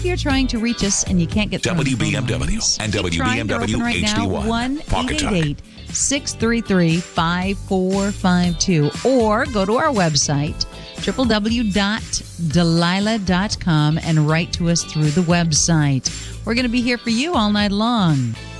you're trying to reach us and you can't get through WBMW and WBMW right HD1. Pocket Time. 633-5452, or go to our website, www.delilah.com, and write to us through the website. We're going to be here for you all night long.